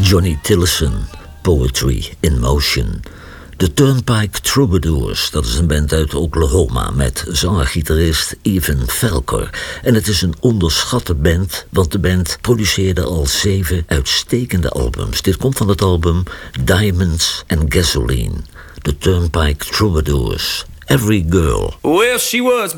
Johnny Tillotson, Poetry in Motion. De Turnpike Troubadours, dat is een band uit Oklahoma met zanger-gitarist Evan Felker. En het is een onderschatte band, want de band produceerde al 7 uitstekende albums. Dit komt van het album Diamonds and Gasoline. De Turnpike Troubadours. Every Girl. Well, she was